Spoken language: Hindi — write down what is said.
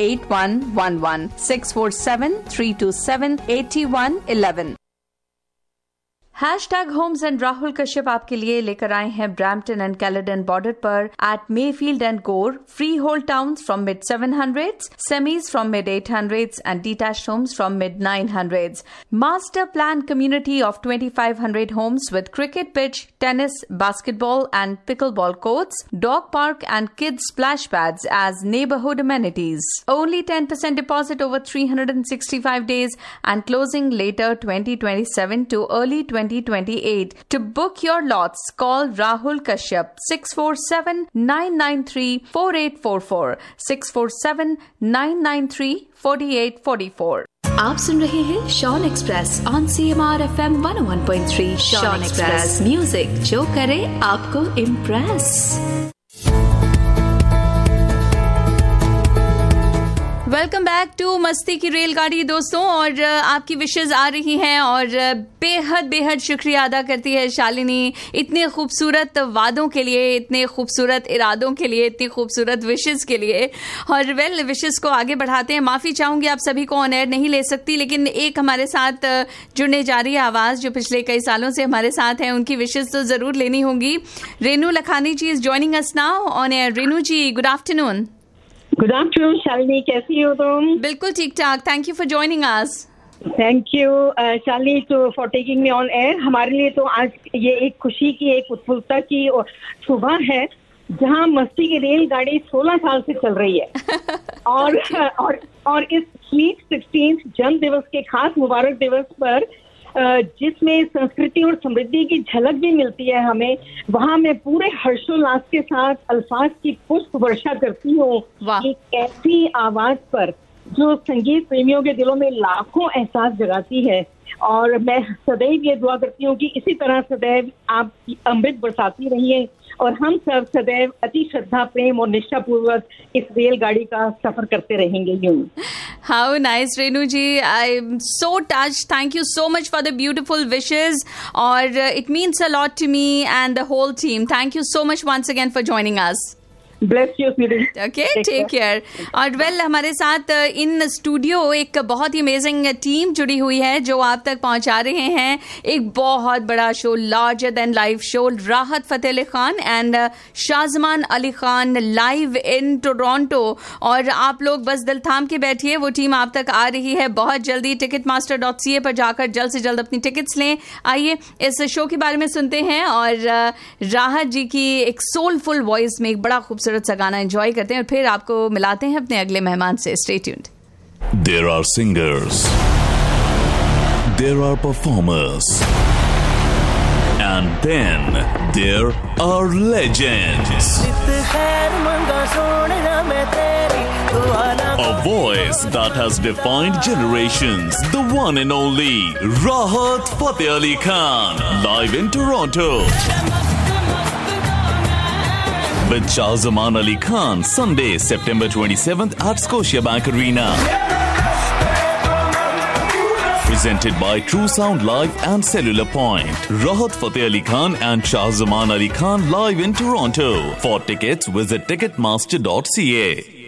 8111 647-327-8111। #Homes and Rahul Kashyap आपके लिए लेकर आए हैं ब्रैम्पटन एंड कैलेडन बॉर्डर पर एट मेफील्ड एंड गोर free hold towns from mid 700s, semis from mid 800s and detached homes from mid 900s. Master planned community of 2500 homes with cricket pitch, tennis, basketball and pickleball courts, dog park and kids splash pads as neighborhood amenities. Only 10% deposit over 365 days and closing later 2027 to early 2028. To book your lots, call Rahul Kashyap 647-993-4844 647-993-4844। आप सुन रहे हैं Shawn express on CMR FM 101.3। Shawn express music जो करे आपको इम्प्रेस। वेलकम बैक टू मस्ती की रेलगाड़ी दोस्तों, और आपकी विशेष आ रही हैं और बेहद शुक्रिया अदा करती है शालिनी इतने खूबसूरत वादों के लिए, इतने खूबसूरत इरादों के लिए, इतनी खूबसूरत विशेष के लिए। और विशेष को आगे बढ़ाते हैं। माफ़ी चाहूँगी आप सभी को ऑन एयर नहीं ले सकती, लेकिन एक हमारे साथ जुड़ने जा रही है आवाज़ जो पिछले कई सालों से हमारे साथ है, उनकी विशेष तो ज़रूर लेनी होगी। रेनू लखानी जी is joining us now on air. Renu ji, good afternoon. Good afternoon Shalini, कैसी हो तुम? बिल्कुल ठीक ठाक, thank you for joining us. Thank you Shalini to for taking me on air. हमारे लिए तो आज ये एक खुशी की, एक उत्फुल्लता की सुबह है जहां मस्ती की रेलगाड़ी 16 साल से चल रही है और इस स्वीट 16 जन्म दिवस के खास मुबारक दिवस पर जिसमें संस्कृति और समृद्धि की झलक भी मिलती है हमें, वहाँ मैं पूरे हर्षोल्लास के साथ अल्फाज की पुष्प वर्षा करती हूँ एक ऐसी आवाज पर जो संगीत प्रेमियों के दिलों में लाखों एहसास जगाती है। और मैं सदैव ये दुआ करती हूँ कि इसी तरह सदैव आप अमृत बरसाती रहिए और हम सब सदैव अति श्रद्धा, प्रेम और निष्ठा पूर्वक इस रेलगाड़ी का सफर करते रहेंगे यूं। How nice, Renu ji. I'm so touched. Thank you so much for the beautiful wishes. Or it means a lot to me and the whole team. Thank you so much once again for joining us. Bless you, sweetie. Okay, take care. और हमारे साथ इन स्टूडियो एक बहुत ही अमेजिंग टीम जुड़ी हुई है जो आप तक पहुंचा रहे हैं एक बहुत बड़ा show, larger than life show, राहत Fateh Ali Khan and शाजमान Ali Khan live in Toronto. और आप लोग बस दिल थाम के बैठिए, वो टीम आप तक आ रही है बहुत जल्दी। ticketmaster.ca पर जाकर जल्द से जल्द अपनी टिकट्स लें। आइए इस शो के बारे में सुनते हैं और राहत जी की एक सोलफुल वॉइस में एक बड़ा खूबसूरत सा गाना एंजॉय करते हैं और फिर आपको मिलाते हैं अपने अगले मेहमान से। Stay tuned. There are singers, there are performers, and then there are legends. A voice that has defined generations. The one and only Rahat Fateh Ali Khan, live in Toronto. With Shahzaman Ali Khan, Sunday, September 27th at Scotiabank Arena. Presented by True Sound Live and Cellular Point. Rahat Fateh Ali Khan and Shahzaman Ali Khan live in Toronto. For tickets, visit ticketmaster.ca.